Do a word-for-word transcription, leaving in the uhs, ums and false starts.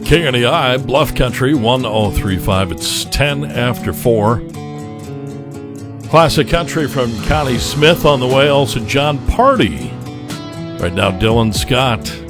King of the Eye, Bluff Country, one oh three point five. It's ten after four. Classic country from Connie Smith on the way. Also, John Party. Right now, Dylan Scott.